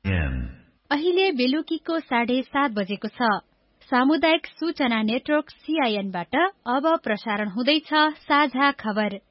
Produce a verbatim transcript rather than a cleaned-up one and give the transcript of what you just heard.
अहिले बेलुकीको साढे सात बजेको छ। सामुदायिक सूचना नेटवर्क सीआईएनबाट अब प्रसारण हुँदैछ साझा खबर।